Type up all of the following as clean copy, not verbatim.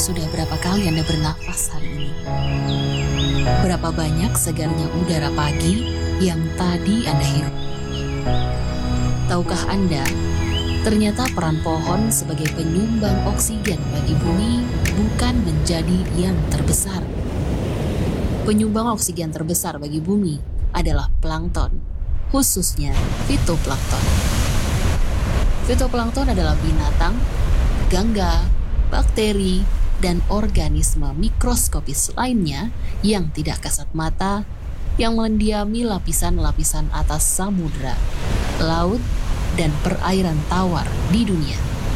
Sudah berapa kali Anda bernafas hari ini? Berapa banyak segarnya udara pagi yang tadi Anda hirup? Tahukah Anda, ternyata peran pohon sebagai penyumbang oksigen bagi bumi bukan menjadi yang terbesar. Penyumbang oksigen terbesar bagi bumi adalah plankton, khususnya fitoplankton. Fitoplankton adalah binatang, gangga, bakteri, dan organisme mikroskopis lainnya yang tidak kasat mata, yang mendiami lapisan-lapisan atas samudra, laut, dan perairan tawar di dunia.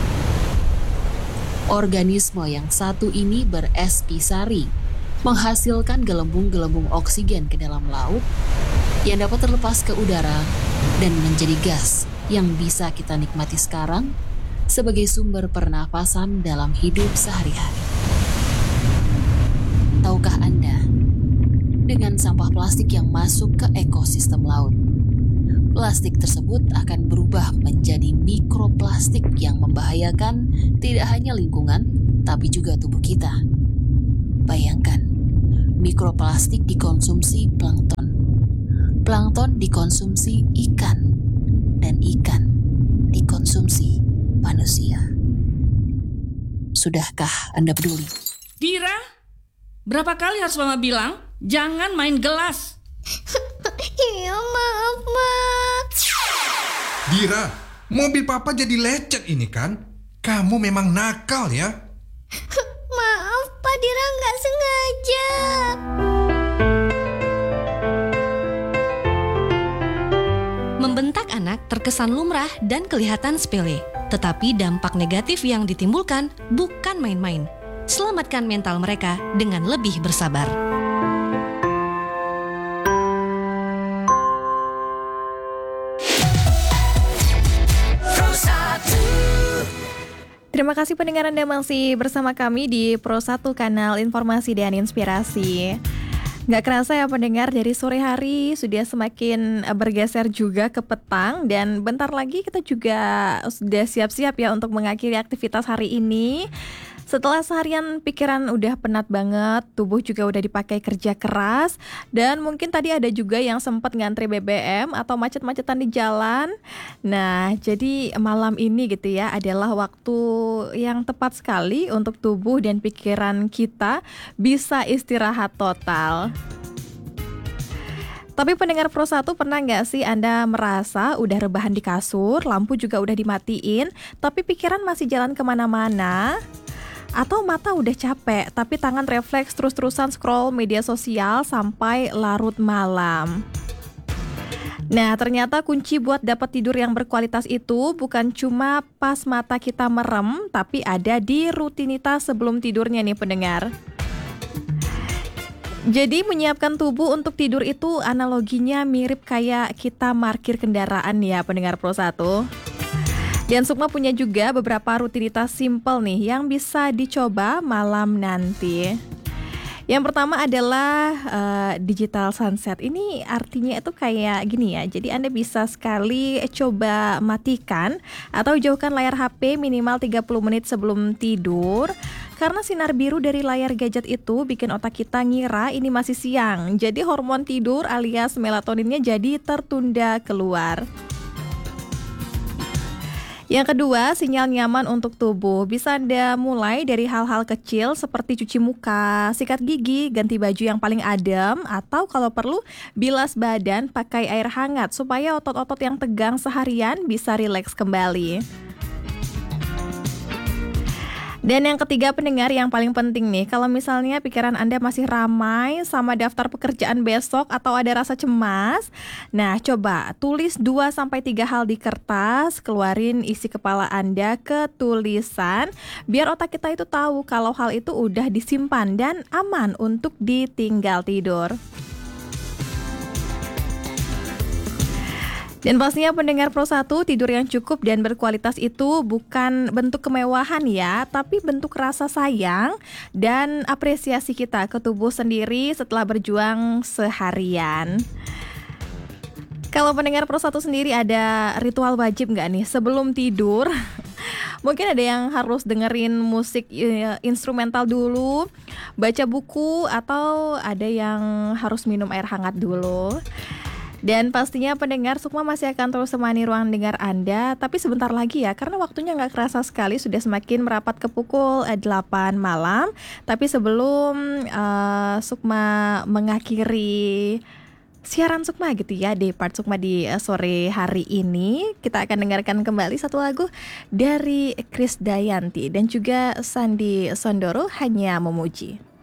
Organisme yang satu ini berespisari, menghasilkan gelembung-gelembung oksigen ke dalam laut yang dapat terlepas ke udara dan menjadi gas yang bisa kita nikmati sekarang sebagai sumber pernafasan dalam hidup sehari-hari. Tahukah Anda, dengan sampah plastik yang masuk ke ekosistem laut, plastik tersebut akan berubah menjadi mikroplastik yang membahayakan tidak hanya lingkungan, tapi juga tubuh kita. Bayangkan, mikroplastik dikonsumsi plankton, plankton dikonsumsi ikan, dan ikan dikonsumsi manusia. Sudahkah Anda peduli? Dira, berapa kali harus Mama bilang jangan main gelas? Iya, maaf, Mak. Dira, mobil papa jadi lecet ini kan? Kamu memang nakal ya? Maaf, Pak Dira nggak sengaja. Membentak anak terkesan lumrah dan kelihatan sepele, tetapi dampak negatif yang ditimbulkan bukan main-main. Selamatkan mental mereka dengan lebih bersabar. Terima kasih pendengar Anda masih bersama kami di Pro 1 Kanal Informasi dan Inspirasi. Nggak kerasa ya pendengar, dari sore hari sudah semakin bergeser juga ke petang. Dan bentar lagi kita juga sudah siap-siap ya untuk mengakhiri aktivitas hari ini. Setelah seharian pikiran udah penat banget, tubuh juga udah dipakai kerja keras, dan mungkin tadi ada juga yang sempat ngantri BBM atau macet-macetan di jalan. Nah, jadi malam ini gitu ya adalah waktu yang tepat sekali untuk tubuh dan pikiran kita bisa istirahat total. Tapi pendengar Pro 1, pernah nggak sih Anda merasa udah rebahan di kasur, lampu juga udah dimatiin, tapi pikiran masih jalan kemana-mana? Atau mata udah capek, tapi tangan refleks terus-terusan scroll media sosial sampai larut malam. Nah, ternyata kunci buat dapat tidur yang berkualitas itu bukan cuma pas mata kita merem, tapi ada di rutinitas sebelum tidurnya nih pendengar. Jadi menyiapkan tubuh untuk tidur itu analoginya mirip kayak kita parkir kendaraan ya pendengar Pro 1. Dan Sukma punya juga beberapa rutinitas simple nih yang bisa dicoba malam nanti. Yang pertama adalah digital sunset. Ini artinya itu kayak gini ya. Jadi Anda bisa sekali coba matikan atau jauhkan layar HP minimal 30 menit sebelum tidur. Karena sinar biru dari layar gadget itu bikin otak kita ngira ini masih siang. Jadi hormon tidur alias melatoninnya jadi tertunda keluar. Yang kedua, sinyal nyaman untuk tubuh. Bisa Anda mulai dari hal-hal kecil seperti cuci muka, sikat gigi, ganti baju yang paling adem, atau kalau perlu bilas badan pakai air hangat supaya otot-otot yang tegang seharian bisa rileks kembali. Dan yang ketiga pendengar, yang paling penting nih, kalau misalnya pikiran Anda masih ramai sama daftar pekerjaan besok atau ada rasa cemas, nah coba tulis 2-3 hal di kertas, keluarin isi kepala Anda ke tulisan, biar otak kita itu tahu kalau hal itu udah disimpan dan aman untuk ditinggal tidur. Dan pastinya pendengar Pro 1, tidur yang cukup dan berkualitas itu bukan bentuk kemewahan ya, tapi bentuk rasa sayang dan apresiasi kita ke tubuh sendiri setelah berjuang seharian. Kalau pendengar Pro 1 sendiri ada ritual wajib nggak nih sebelum tidur? Mungkin ada yang harus dengerin musik instrumental dulu, baca buku, atau ada yang harus minum air hangat dulu. Dan pastinya pendengar Sukma masih akan terus menemani ruang dengar Anda. Tapi sebentar lagi ya, karena waktunya nggak kerasa sekali, sudah semakin merapat ke pukul 8 malam. Tapi sebelum Sukma mengakhiri siaran Sukma gitu ya, di part Sukma di sore hari ini, kita akan dengarkan kembali satu lagu dari Krisdayanti dan juga Sandi Sondoro, Hanya Memuji.